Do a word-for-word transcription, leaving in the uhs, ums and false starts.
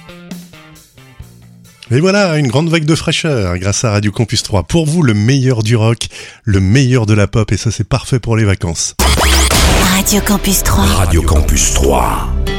Et voilà, une grande vague de fraîcheur grâce à Radio Campus trois. Pour vous, le meilleur du rock, le meilleur de la pop, et ça c'est parfait pour les vacances. Radio Campus trois. Radio Campus trois.